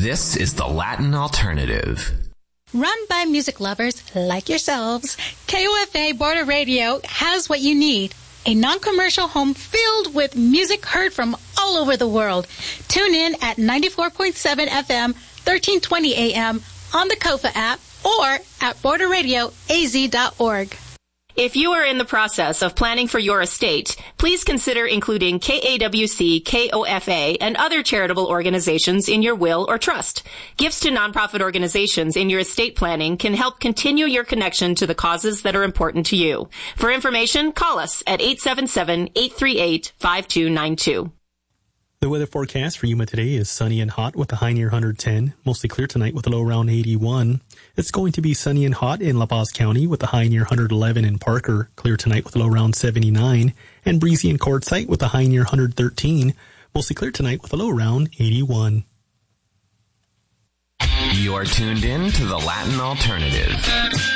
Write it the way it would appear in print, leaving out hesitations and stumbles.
This is the Latin Alternative. Run by music lovers like yourselves, KOFA Border Radio has what you need. A non-commercial home filled with music heard from all over the world. Tune in at 94.7 FM, 1320 AM on the KOFA app or at borderradioaz.org. If you are in the process of planning for your estate, please consider including KAWC, KOFA, and other charitable organizations in your will or trust. Gifts to nonprofit organizations in your estate planning can help continue your connection to the causes that are important to you. For information, call us at 877-838-5292. The weather forecast for Yuma today is sunny and hot with a high near 110, mostly clear tonight with a low around 81. It's going to be sunny and hot in La Paz County with a high near 111 in Parker, clear tonight with a low around 79, and breezy in Quartzsite with a high near 113, mostly clear tonight with a low around 81. You are tuned in to the Latin Alternative.